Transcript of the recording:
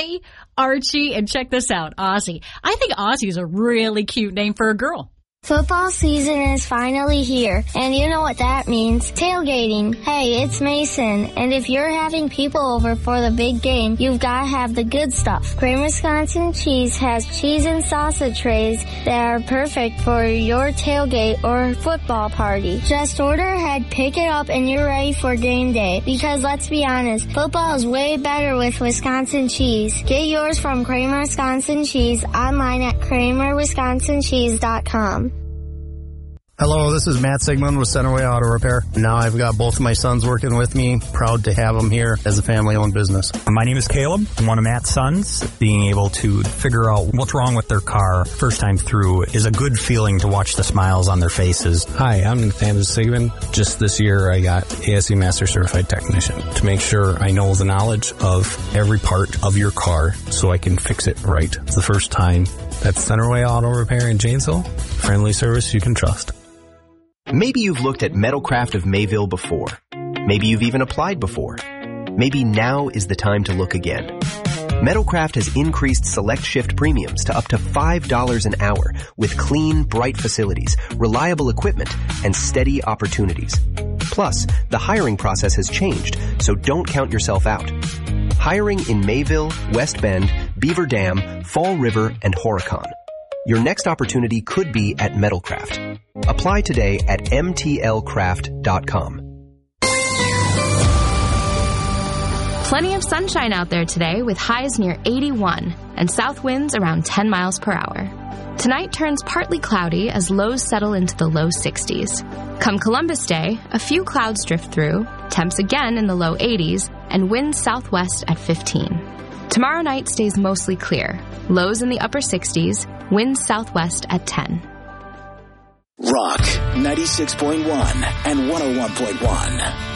Hey, Archie, and check this out, Ozzy. I think Ozzy is a really cute name for a girl. Football season is finally here, and you know what that means. Tailgating. Hey, it's Mason, and if you're having people over for the big game, you've got to have the good stuff. Kramer Wisconsin Cheese has cheese and salsa trays that are perfect for your tailgate or football party. Just order ahead, pick it up, and you're ready for game day. Because let's be honest, football is way better with Wisconsin cheese. Get yours from Kramer Wisconsin Cheese online at kramerwisconsincheese.com. Hello, this is Matt Sigmund with Centerway Auto Repair. Now I've got both of my sons working with me. Proud to have them here as a family-owned business. My name is Caleb. I'm one of Matt's sons. Being able to figure out what's wrong with their car first time through is a good feeling to watch the smiles on their faces. Hi, I'm Nathaniel Sigmund. Just this year I got ASE Master Certified Technician to make sure I know the knowledge of every part of your car so I can fix it right. It's the first time. That's Centerway Auto Repair in Janesville. Friendly service you can trust. Maybe you've looked at Metalcraft of Mayville before. Maybe you've even applied before. Maybe now is the time to look again. Metalcraft has increased select shift premiums to up to $5 an hour with clean, bright facilities, reliable equipment, and steady opportunities. Plus, the hiring process has changed, so don't count yourself out. Hiring in Mayville, West Bend, Beaver Dam, Fall River, and Horicon. Your next opportunity could be at Metalcraft. Apply today at mtlcraft.com. Plenty of sunshine out there today with highs near 81 and south winds around 10 miles per hour. Tonight turns partly cloudy as lows settle into the low 60s. Come Columbus Day, a few clouds drift through, temps again in the low 80s, and winds southwest at 15. Tomorrow night stays mostly clear. Lows in the upper 60s, winds southwest at 10. Rock 96.1 and 101.1.